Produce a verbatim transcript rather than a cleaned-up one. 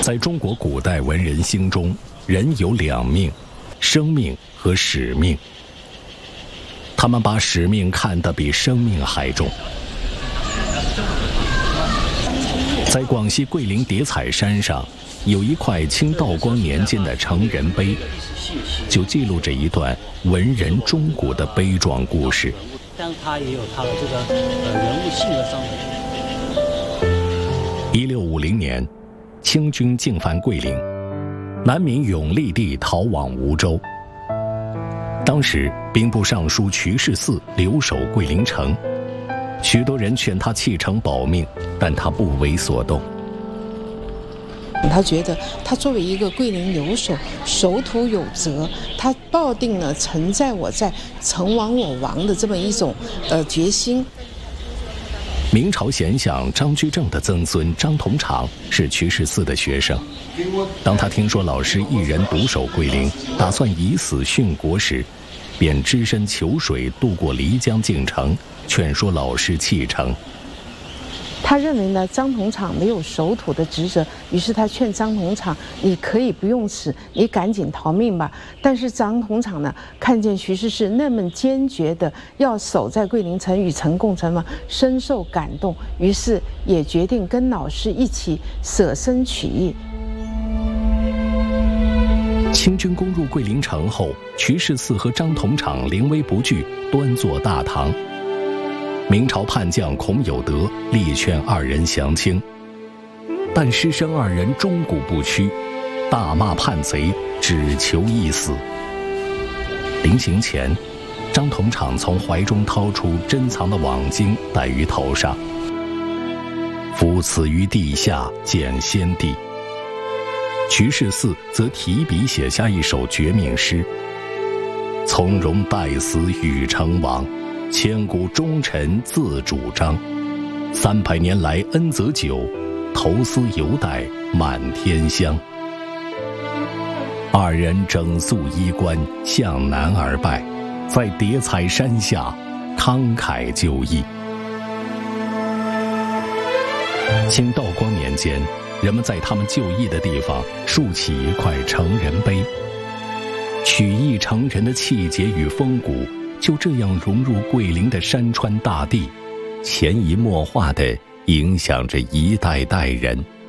在中国古代文人心中，人有两命，生命和使命。他们把使命看得比生命还重。在广西桂林叠彩山上，有一块清道光年间的成人碑，就记录着一段文人钟鼓的悲壮故事。 但是他也有他的这个呃人物性格上的。 一六五零年，清军进犯桂林，南明永历帝逃往梧州。当时兵部尚书瞿世嗣留守桂林城，许多人劝他弃城保命，但他不为所动。 他觉得他作为一个桂林留守，守土有责，他抱定了臣在我在，诚亡我亡的这么一种呃决心。 明朝贤相张居正的曾孙张同场是瞿世嗣的学生。当他听说老师一人独守桂林，打算以死殉国时，便只身求水渡过漓江进城，劝说老师弃城。 他认为呢，张同场没有守土的职责，于是他劝张同场：“你可以不用死，你赶紧逃命吧。”但是张同场呢，看见瞿世嗣那么坚决的要守在桂林城与城共存亡，深受感动，于是也决定跟老师一起舍身取义。 清军攻入桂林城后，瞿世嗣和张同场临危不惧，端坐大堂。明朝叛将孔有德力劝二人降清，但师生二人终固不屈，大骂叛贼，只求一死。临行前，张同场从怀中掏出珍藏的网巾戴于头上。夫此于地下见先帝。瞿世嗣则提笔写下一首绝命诗：从容待死与成王，千古忠臣自主张。三百年来恩泽久，头丝犹带满天香。二人整肃衣冠，向南而拜，在叠彩山下慷慨就义。清道光年间，人们在他们就义的地方竖起一块成人碑，取义成人的气节与风骨就这样融入桂林的山川大地，潜移默化地影响着一代代人。